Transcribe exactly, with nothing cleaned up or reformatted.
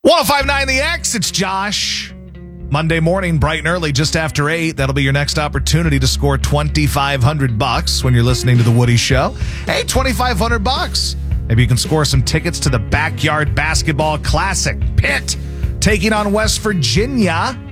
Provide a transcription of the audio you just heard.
one oh five point nine The X, it's Josh. Monday morning, bright and early, just after eight. That'll be your next opportunity to score twenty-five hundred bucks when you're listening to The Woody Show. Hey, twenty-five hundred bucks. Maybe you can score some tickets to the Backyard Basketball Classic. Pitt taking on West Virginia.